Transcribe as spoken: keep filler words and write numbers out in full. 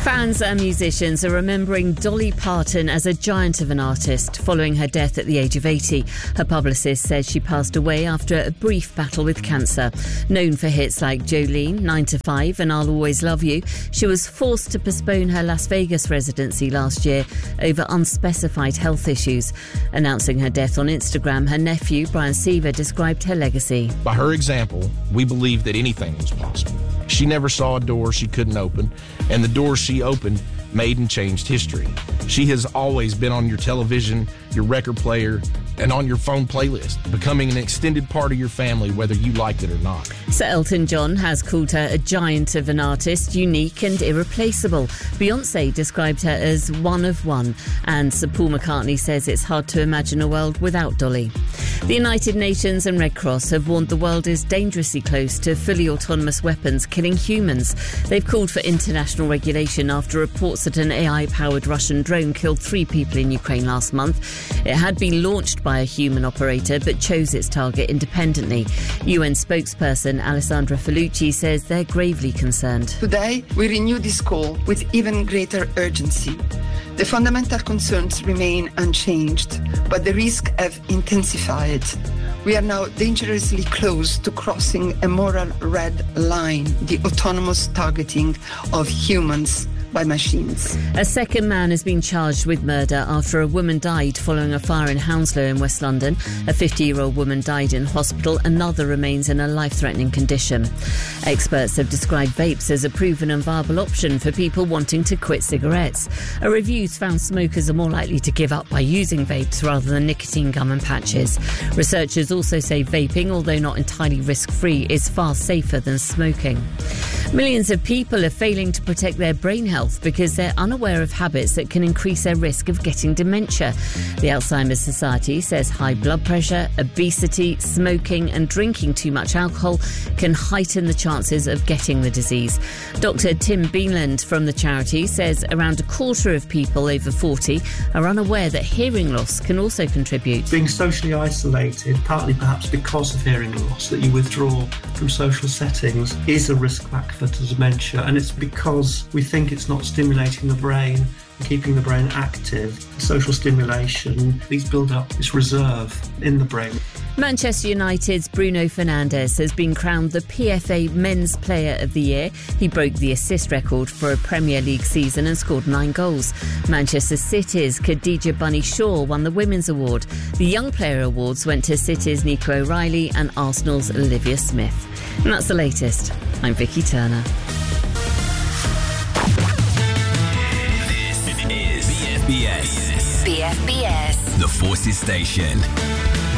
Fans and musicians are remembering Dolly Parton as a giant of an artist following her death at the age of eighty. Her publicist says she passed away after a brief battle with cancer. Known for hits like Jolene, nine to five and I'll Always Love You, she was forced to postpone her Las Vegas residency last year over unspecified health issues. Announcing her death on Instagram, her nephew, Brian Seaver, described her legacy. By her example, we believed that anything was possible. She never saw a door she couldn't open, and the doors she opened made and changed history. She has always been on your television, your record player, and on your phone playlist, becoming an extended part of your family, whether you liked it or not. Sir Elton John has called her a giant of an artist, unique and irreplaceable. Beyoncé described her as one of one, and Sir Paul McCartney says it's hard to imagine a world without Dolly. The United Nations and Red Cross have warned the world is dangerously close to fully autonomous weapons killing humans. They've called for international regulation after reports that an A I-powered Russian drone killed three people in Ukraine last month. It had been launched by a human operator but chose its target independently. U N spokesperson Alessandra Felucci says they're gravely concerned. Today, we renew this call with even greater urgency. The fundamental concerns remain unchanged, but the risks have intensified. We are now dangerously close to crossing a moral red line, the autonomous targeting of humans by machines. A second man has been charged with murder after a woman died following a fire in Hounslow in West London. A fifty-year-old woman died in hospital. Another remains in a life-threatening condition. Experts have described vapes as a proven and viable option for people wanting to quit cigarettes. A review's found smokers are more likely to give up by using vapes rather than nicotine gum and patches. Researchers also say vaping, although not entirely risk-free, is far safer than smoking. Millions of people are failing to protect their brain health because they're unaware of habits that can increase their risk of getting dementia. The Alzheimer's Society says high blood pressure, obesity, smoking and drinking too much alcohol can heighten the chances of getting the disease. Doctor Tim Beanland from the charity says around a quarter of people over forty are unaware that hearing loss can also contribute. Being socially isolated, partly perhaps because of hearing loss, that you withdraw from social settings, is a risk factor to dementia, and it's because we think it's not stimulating the brain and keeping the brain active. Social stimulation, these build up this reserve in the brain. Manchester United's Bruno Fernandes has been crowned the P F A Men's Player of the Year. He broke the assist record for a Premier League season and scored nine goals. Manchester City's Khadija Bunny Shaw won the Women's Award. The Young Player Awards went to City's Nico O'Reilly and Arsenal's Olivia Smith. And that's the latest. I'm Vicky Turner. This is B F B S. B F B S. The Forces Station.